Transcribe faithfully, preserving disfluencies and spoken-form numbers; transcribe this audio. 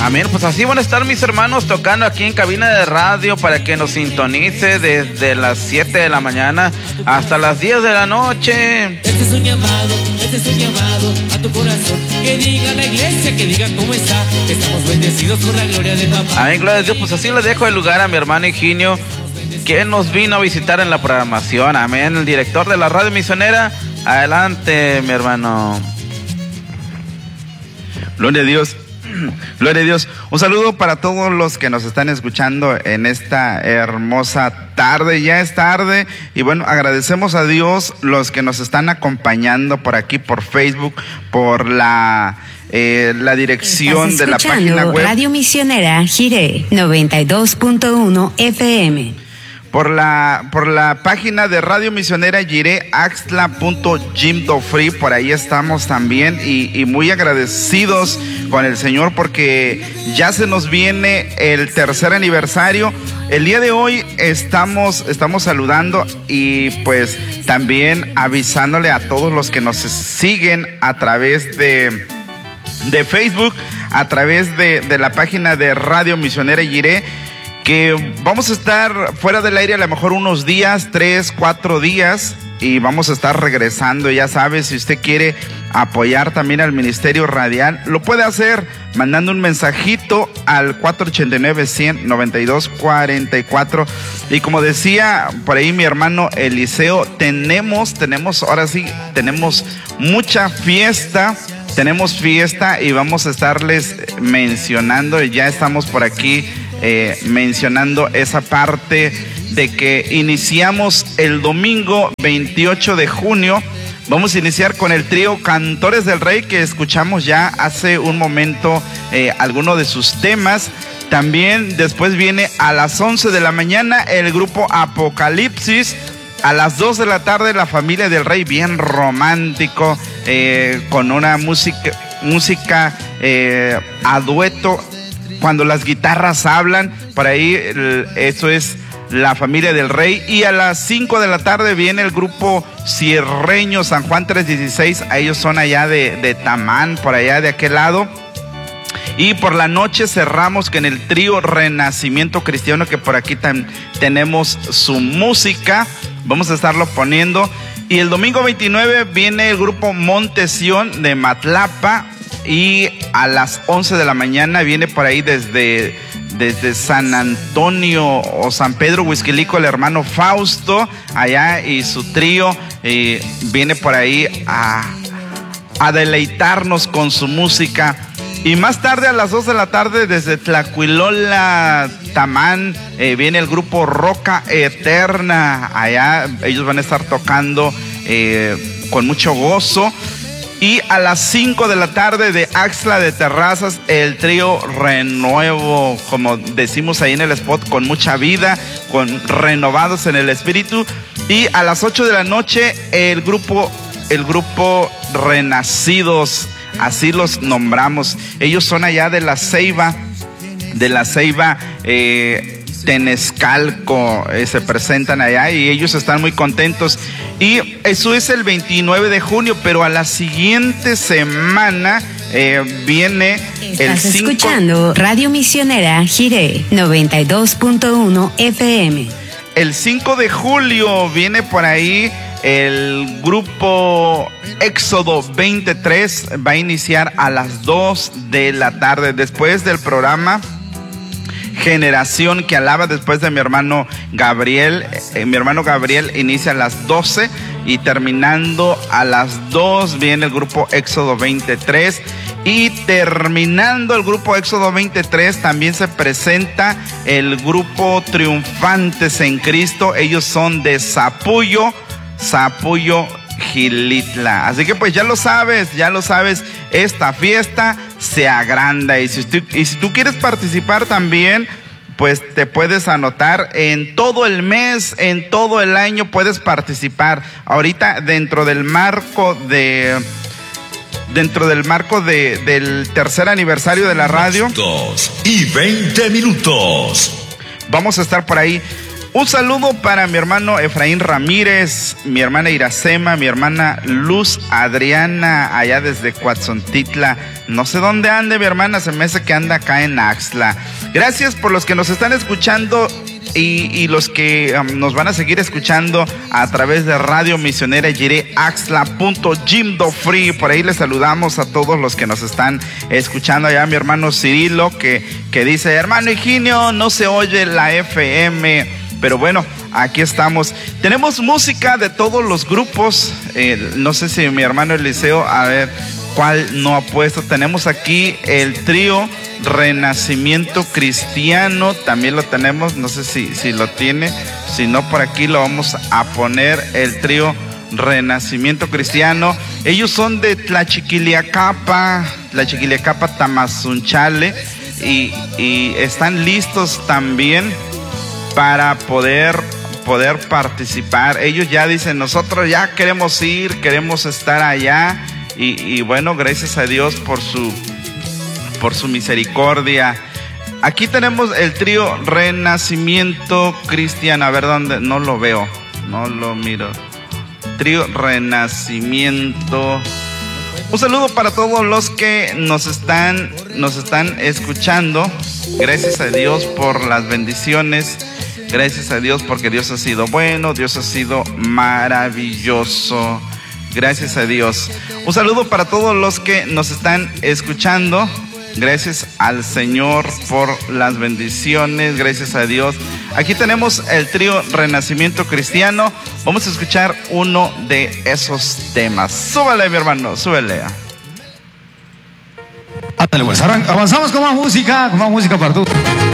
Amén, pues así van a estar mis hermanos tocando aquí en cabina de radio para que nos sintonice desde las siete de la mañana hasta las diez de la noche. Este es un llamado, este es un llamado a tu corazón. Que diga la iglesia, que diga cómo está. Estamos bendecidos por la gloria de papá. Amén, gloria a Dios. Pues así le dejo el lugar a mi hermano Higinio, que nos vino a visitar en la programación. Amén, el director de la radio misionera. Adelante, mi hermano. Gloria a Dios. Gloria a Dios. Un saludo para todos los que nos están escuchando en esta hermosa tarde. Ya es tarde y bueno, agradecemos a Dios los que nos están acompañando por aquí, por Facebook, por la eh, la dirección de la página web. Radio Misionera Jiré noventa y dos punto uno F M. Por la, por la página de Radio Misionera Jiré, axtla punto jimdofree, por ahí estamos también y, y muy agradecidos con el Señor porque ya se nos viene el tercer aniversario. El día de hoy estamos, estamos saludando y pues también avisándole a todos los que nos siguen a través de, de Facebook, a través de, de la página de Radio Misionera Jiré, que vamos a estar fuera del aire a lo mejor unos días, tres, cuatro días, y vamos a estar regresando. Ya sabes, si usted quiere apoyar también al Ministerio Radial, lo puede hacer mandando un mensajito al cuatro ocho nueve, cien, noventa y dos cuarenta y cuatro. Y como decía por ahí mi hermano Eliseo, tenemos, tenemos, ahora sí, tenemos mucha fiesta. Tenemos fiesta y vamos a estarles mencionando, ya estamos por aquí eh, mencionando esa parte de que iniciamos el domingo veintiocho de junio. Vamos a iniciar con el trío Cantores del Rey, que escuchamos ya hace un momento eh, alguno de sus temas. También después viene a las once de la mañana el grupo Apocalipsis. A las dos de la tarde la Familia del Rey, bien romántico, eh, con una música, música eh, a dueto, cuando las guitarras hablan, por ahí el, eso es la Familia del Rey. Y a las cinco de la tarde viene el grupo Cierreño San Juan trescientos dieciséis, a ellos son allá de, de Tamán, por allá de aquel lado. Y por la noche cerramos con el trío Renacimiento Cristiano, que por aquí tam- tenemos su música. Vamos a estarlo poniendo. Y el domingo veintinueve viene el grupo Montesión de Matlapa. Y a las once de la mañana viene por ahí desde, desde San Antonio o San Pedro Huizquilico el hermano Fausto, allá, y su trío eh, viene por ahí a, a deleitarnos con su música. Y más tarde, a las dos de la tarde, desde Tlacuilola, Tamán, eh, viene el grupo Roca Eterna. Allá ellos van a estar tocando eh, con mucho gozo. Y a las cinco de la tarde de Axtla de Terrazas, el trío Renuevo, como decimos ahí en el spot, con mucha vida, con renovados en el espíritu. Y a las ocho de la noche, el grupo, el grupo Renacidos, así los nombramos. Ellos son allá de la Ceiba, de la Ceiba eh, Tenescalco, eh, se presentan allá y ellos están muy contentos. Y eso es el veintinueve de junio, pero a la siguiente semana eh, viene el Estás cinco... escuchando Radio Misionera Jiré noventa y dos punto uno F M. El cinco de julio viene por ahí el grupo Éxodo veintitrés, va a iniciar a las dos de la tarde, después del programa Generación que Alaba, después de mi hermano Gabriel. Eh, mi hermano Gabriel inicia a las doce y terminando a las dos viene el grupo Éxodo veintitrés. Y terminando el grupo Éxodo veintitrés también se presenta el grupo Triunfantes en Cristo. Ellos son de Zapullo, Zapullo, Gilitla. Así que pues ya lo sabes, ya lo sabes, esta fiesta se agranda. Y si tú, y si tú quieres participar también, pues te puedes anotar en todo el mes, en todo el año puedes participar. Ahorita dentro del marco de... Dentro del marco de, del tercer aniversario de la radio. Dos y veinte minutos. Vamos a estar por ahí Un saludo para mi hermano Efraín Ramírez, mi hermana Iracema, mi hermana Luz Adriana, allá desde Cuatzontitla. No sé dónde ande mi hermana, se me hace que anda acá en Axtla. Gracias por los que nos están escuchando y, y los que um, nos van a seguir escuchando a través de Radio Misionera Jiré Axtla punto Jim Do Free. Por ahí les saludamos a todos los que nos están escuchando. Allá mi hermano Cirilo que, que dice, hermano Higinio, no se oye la F M. Pero bueno, aquí estamos. Tenemos música de todos los grupos. Eh, no sé si mi hermano Eliseo, a ver cuál no ha puesto. Tenemos aquí el trío Renacimiento Cristiano. También lo tenemos. No sé si, si lo tiene. Si no, por aquí lo vamos a poner. El trío Renacimiento Cristiano. Ellos son de Tlachiquiliacapa, Tlachiquiliacapa, Tamazunchale. Y, y están listos también para poder, poder participar. Ellos ya dicen, nosotros ya queremos ir, queremos estar allá. Y, y bueno, gracias a Dios por su, por su misericordia. Aquí tenemos el trío Renacimiento Cristiano. A ver dónde, no lo veo, no lo miro. Trío Renacimiento. Un saludo para todos los que nos están, nos están escuchando. Gracias a Dios por las bendiciones. Gracias a Dios porque Dios ha sido bueno, Dios ha sido maravilloso. Gracias a Dios. Un saludo para todos los que nos están escuchando. Gracias al Señor por las bendiciones. Gracias a Dios. Aquí tenemos el trío Renacimiento Cristiano. Vamos a escuchar uno de esos temas. Súbele, mi hermano, súbele. Ándale, pues, avanzamos con más música, con más música para todos.